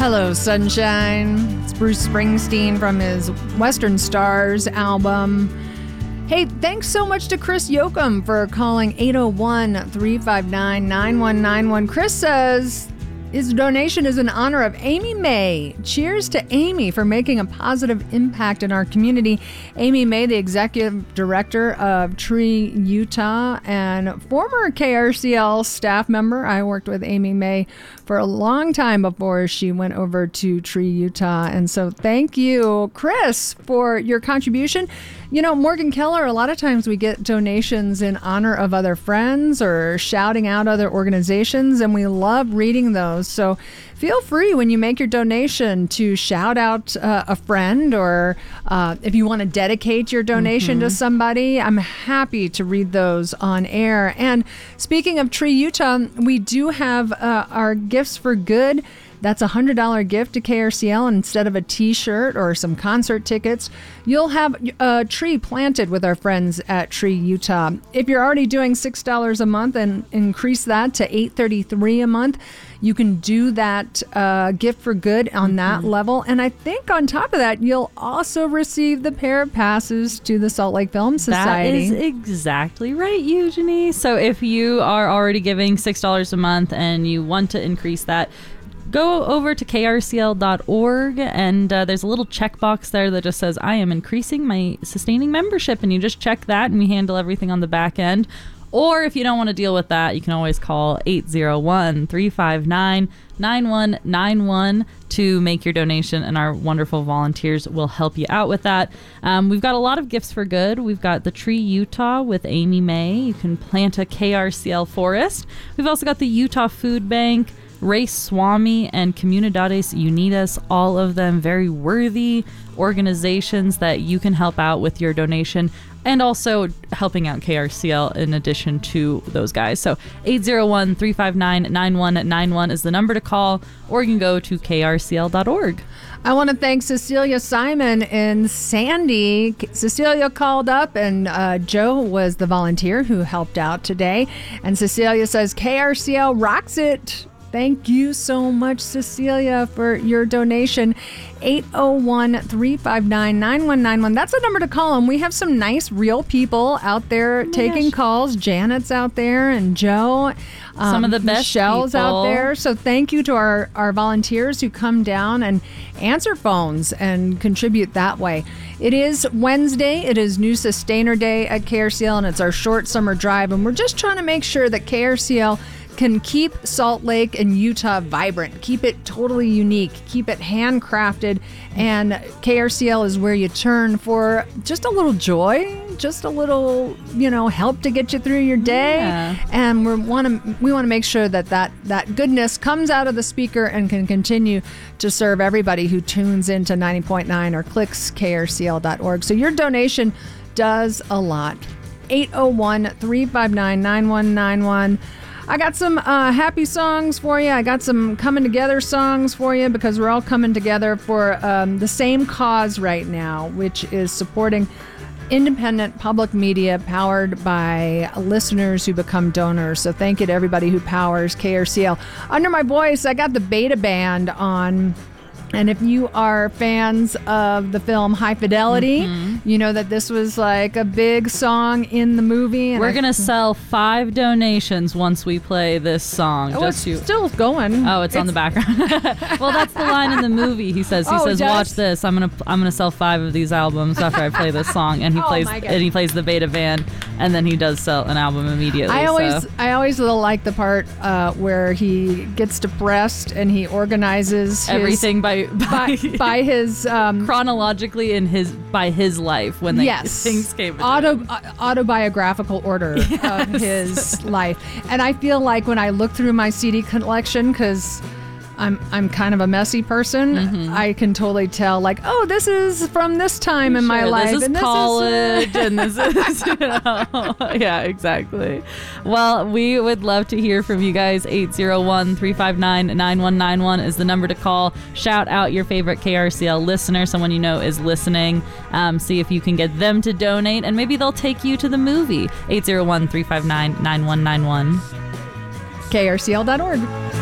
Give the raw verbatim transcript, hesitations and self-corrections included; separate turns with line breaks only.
Hello, Sunshine. It's Bruce Springsteen from his Western Stars album. Hey, thanks so much to Chris Yoakum for calling eight oh one, three five nine, nine one nine one. Chris says his donation is in honor of Amy May. Cheers to Amy for making a positive impact in our community. Amy May, the executive director of Tree Utah and former K R C L staff member. I worked with Amy May for a long time before she went over to Tree Utah. And so thank you, Chris, for your contribution. You know, Morgan Keller, a lot of times we get donations in honor of other friends or shouting out other organizations, and we love reading those. So feel free when you make your donation to shout out uh, a friend, or uh, if you want to dedicate your donation mm-hmm. to somebody, I'm happy to read those on air. And speaking of Tree Utah, we do have uh, our Gifts for Good. That's a one hundred dollars gift to K R C L. And instead of a t-shirt or some concert tickets, you'll have a tree planted with our friends at Tree Utah. If you're already doing six dollars a month and increase that to eight dollars and thirty-three cents a month, you can do that uh, gift for good on that mm-hmm. level. And I think on top of that, you'll also receive the pair of passes to the Salt Lake Film Society.
That is exactly right, Eugenie. So if you are already giving six dollars a month and you want to increase that, go over to K R C L dot org, and uh, there's a little checkbox there that just says, I am increasing my sustaining membership, and you just check that, and we handle everything on the back end. Or if you don't want to deal with that, you can always call eight oh one, three five nine, nine one nine one to make your donation, and our wonderful volunteers will help you out with that. Um, we've got a lot of gifts for good. We've got the Tree Utah with Amy May. You can plant a K R C L forest. We've also got the Utah Food Bank, Ray Swami, and Comunidades Unidas, all of them very worthy organizations that you can help out with your donation, and also helping out K R C L in addition to those guys. So eight oh one, three five nine, nine one nine one is the number to call, or you can go to K R C L dot org.
I want to thank Cecilia Simon in Sandy. Cecilia called up, and uh, Joe was the volunteer who helped out today. And Cecilia says, K R C L rocks it. Thank you so much, Cecilia, for your donation. eight oh one, three five nine, nine one nine one. That's the number to call, and we have some nice, real people out there oh taking gosh. calls. Janet's out there, and Joe. Um,
some of the best
Michelle's
people
out there. So thank you to our, our volunteers who come down and answer phones and contribute that way. It is Wednesday. It is New Sustainer Day at K R C L, and it's our short summer drive, and we're just trying to make sure that K R C L can keep Salt Lake and Utah vibrant, keep it totally unique, keep it handcrafted, and K R C L is where you turn for just a little joy, just a little, you know, help to get you through your day.
Yeah.
And we want to we want to make sure that, that that goodness comes out of the speaker and can continue to serve everybody who tunes into ninety point nine or clicks K R C L dot org. So your donation does a lot. eight oh one, three five nine, nine one nine one. I got some uh, happy songs for you. I got some coming together songs for you, because we're all coming together for um, the same cause right now, which is supporting independent public media powered by listeners who become donors. So thank you to everybody who powers K R C L. Under my voice, I got the Beta Band on. And if you are fans of the film High Fidelity, mm-hmm. you know that this was like a big song in the movie. And
We're
I,
going to sell five donations once we play this song.
Oh,
just
it's
you.
still going.
Oh, it's, it's on the background. Well, that's the line in the movie. He says, he
oh,
says, watch this. I'm going to I'm gonna sell five of these albums after I play this song. And he
oh,
plays and he plays the Beta Band, and then he does sell an album immediately.
I always
so.
I always like the part uh, where he gets depressed and he organizes his,
everything by
by, by his um,
chronologically in his by his life when the
yes,
things came
auto uh, autobiographical order yes. of his life. And I feel like when I look through my C D collection, because I'm I'm kind of a messy person, mm-hmm. I can totally tell, like, oh, this is from this time in
sure,
my life.
This is
and this
college,
is,
and this is, you know, yeah, exactly. Well, we would love to hear from you guys. eight oh one, three five nine, nine one nine one is the number to call. Shout out your favorite K R C L listener, someone you know is listening. Um, see if you can get them to donate, and maybe they'll take you to the movie. eight oh one, three five nine, nine one nine one.
K R C L dot org.